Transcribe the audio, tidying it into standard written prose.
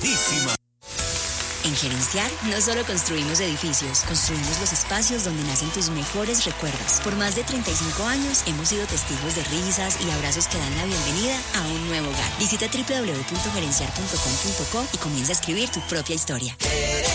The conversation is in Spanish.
Lindísima. En Gerenciar no solo construimos edificios, construimos los espacios donde nacen tus mejores recuerdos. Por más de 35 años hemos sido testigos de risas y abrazos que dan la bienvenida a un nuevo hogar. Visita www.gerenciar.com.co y comienza a escribir tu propia historia.